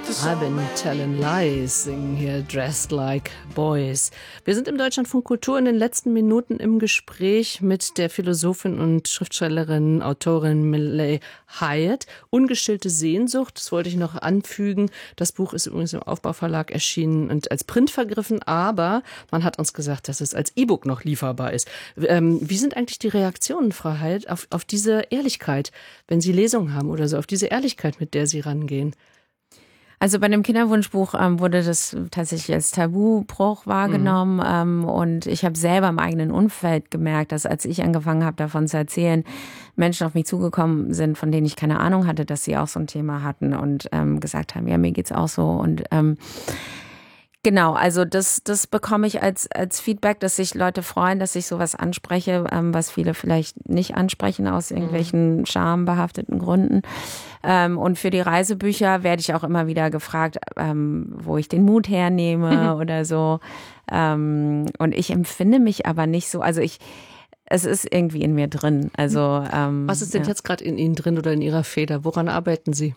I've been telling lies, singen hier Dressed Like Boys. Wir sind im Deutschlandfunk Kultur in den letzten Minuten im Gespräch mit der Philosophin und Schriftstellerin, Autorin Miley Hyatt. Ungestillte Sehnsucht, das wollte ich noch anfügen. Das Buch ist übrigens im Aufbauverlag erschienen und als Print vergriffen, aber man hat uns gesagt, dass es als E-Book noch lieferbar ist. Wie sind eigentlich die Reaktionen, Frau Hyatt, auf diese Ehrlichkeit, wenn Sie Lesungen haben oder so, auf diese Ehrlichkeit, mit der Sie rangehen? Also bei dem Kinderwunschbuch wurde das tatsächlich als Tabubruch wahrgenommen und ich habe selber im eigenen Umfeld gemerkt, dass als ich angefangen habe, davon zu erzählen, Menschen auf mich zugekommen sind, von denen ich keine Ahnung hatte, dass sie auch so ein Thema hatten und gesagt haben, ja, mir geht's auch so und genau, also das bekomme ich als Feedback, dass sich Leute freuen, dass ich sowas anspreche, was viele vielleicht nicht ansprechen aus irgendwelchen schambehafteten Gründen. Und für die Reisebücher werde ich auch immer wieder gefragt, wo ich den Mut hernehme oder so. Und ich empfinde mich aber nicht so, also es ist irgendwie in mir drin. Also was ist denn jetzt gerade in Ihnen drin oder in Ihrer Feder? Woran arbeiten Sie?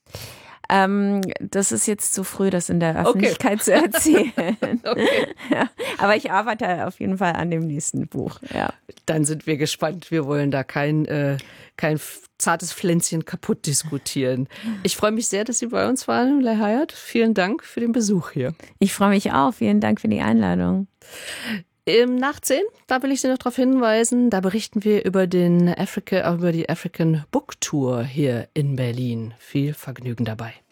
Das ist jetzt zu früh, das in der Öffentlichkeit zu erzählen. Ja, aber ich arbeite auf jeden Fall an dem nächsten Buch. Ja. Dann sind wir gespannt. Wir wollen da kein zartes Pflänzchen kaputt diskutieren. Ich freue mich sehr, dass Sie bei uns waren, Miley Hyatt. Vielen Dank für den Besuch hier. Ich freue mich auch. Vielen Dank für die Einladung. Nach 10, da will ich Sie noch darauf hinweisen, da berichten wir über die African Book Tour hier in Berlin. Viel Vergnügen dabei.